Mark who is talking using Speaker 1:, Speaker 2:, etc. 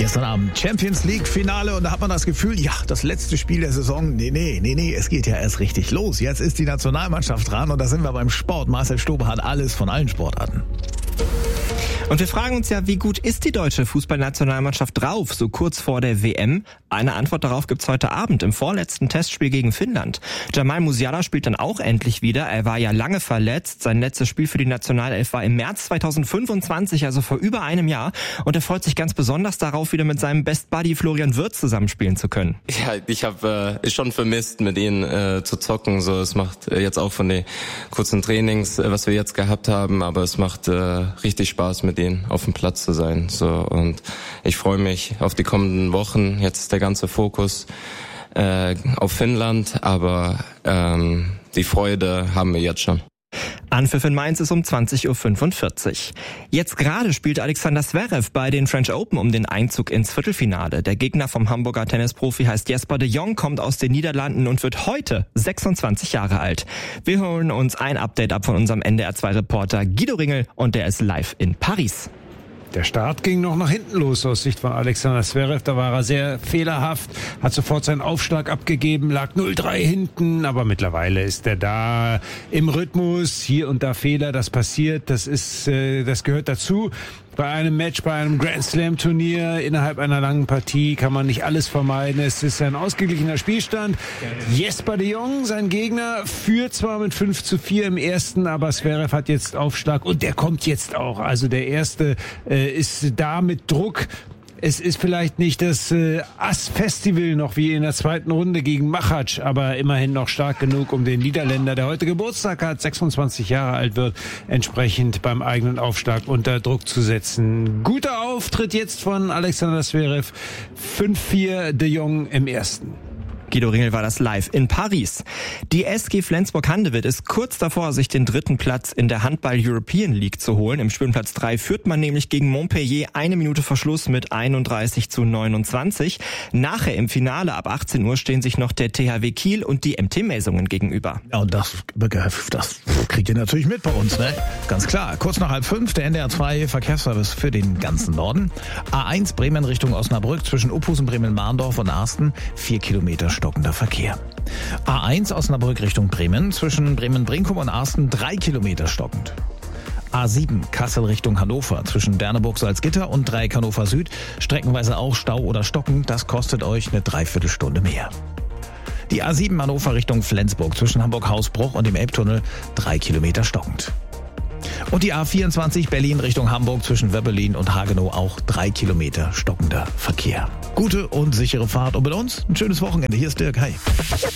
Speaker 1: Gestern Abend Champions League Finale und da hat man das Gefühl, ja, das letzte Spiel der Saison, nee, es geht ja erst richtig los. Jetzt ist die Nationalmannschaft dran und da sind wir beim Sport. Marcel Stobe hat alles von allen Sportarten.
Speaker 2: Und wir fragen uns ja, wie gut ist die deutsche Fußballnationalmannschaft drauf, so kurz vor der WM? Eine Antwort darauf gibt's heute Abend im vorletzten Testspiel gegen Finnland. Jamal Musiala spielt dann auch endlich wieder. Er war ja lange verletzt. Sein letztes Spiel für die Nationalelf war im März 2025, also vor über einem Jahr. Und er freut sich ganz besonders darauf, wieder mit seinem Best Buddy Florian Wirtz zusammenspielen zu können.
Speaker 3: Ja, ich habe schon vermisst, mit ihnen zu zocken. So, es macht jetzt auch von den kurzen Trainings, was wir jetzt gehabt haben, aber es macht richtig Spaß, mit denen auf dem Platz zu sein. So, und ich freue mich auf die kommenden Wochen. Jetzt ist der ganze Fokus auf Finnland, aber die Freude haben wir jetzt schon.
Speaker 2: Anpfiff in Mainz ist um 20.45 Uhr. Jetzt gerade spielt Alexander Zverev bei den French Open um den Einzug ins Viertelfinale. Der Gegner vom Hamburger Tennisprofi heißt Jesper de Jong, kommt aus den Niederlanden und wird heute 26 Jahre alt. Wir holen uns ein Update ab von unserem NDR2-Reporter Guido Ringel und der ist live in Paris.
Speaker 4: Der Start ging noch nach hinten los aus Sicht von Alexander Zverev. Da war er sehr fehlerhaft, hat sofort seinen Aufschlag abgegeben, lag 0-3 hinten. Aber mittlerweile ist er da im Rhythmus. Hier und da Fehler, das passiert. Das gehört dazu. Bei einem Match, bei einem Grand Slam Turnier, innerhalb einer langen Partie kann man nicht alles vermeiden. Es ist ein ausgeglichener Spielstand. Jesper de Jong, sein Gegner, führt zwar mit 5-4 im ersten, aber Zverev hat jetzt Aufschlag und der kommt jetzt auch. Also der erste ist da mit Druck. Es ist vielleicht nicht das Ass-Festival noch wie in der zweiten Runde gegen Machac, aber immerhin noch stark genug, um den Niederländer, der heute Geburtstag hat, 26 Jahre alt wird, entsprechend beim eigenen Aufschlag unter Druck zu setzen. Guter Auftritt jetzt von Alexander Zverev. 5-4 de Jong im ersten.
Speaker 2: Guido Ringel war das live in Paris. Die SG Flensburg-Handewitt ist kurz davor, sich den dritten Platz in der Handball-European League zu holen. Im Spielplatz 3 führt man nämlich gegen Montpellier 1 Minute vor Schluss mit 31-29. Nachher im Finale ab 18 Uhr stehen sich noch der THW Kiel und die MT Melsungen gegenüber.
Speaker 1: Ja, und das kriegt ihr natürlich mit bei uns, ne? Ganz klar. Kurz nach 4:30 der NDR2 Verkehrsservice für den ganzen Norden. A1 Bremen Richtung Osnabrück zwischen Uphusen, Bremen-Mahndorf und Arsten 4 Kilometer stockender Verkehr. A1 Osnabrück Richtung Bremen, zwischen Bremen-Brinkum und Arsten 3 Kilometer stockend. A7 Kassel Richtung Hannover, zwischen Derneburg-Salzgitter und Dreieck Hannover Süd, streckenweise auch Stau oder Stocken, das kostet euch eine Dreiviertelstunde mehr. Die A7 Hannover Richtung Flensburg, zwischen Hamburg-Hausbruch und dem Elbtunnel 3 Kilometer stockend. Und die A24 Berlin Richtung Hamburg zwischen Wöbbelin und Hagenow auch 3 Kilometer stockender Verkehr. Gute und sichere Fahrt und mit uns ein schönes Wochenende. Hier ist Dirk. Hi.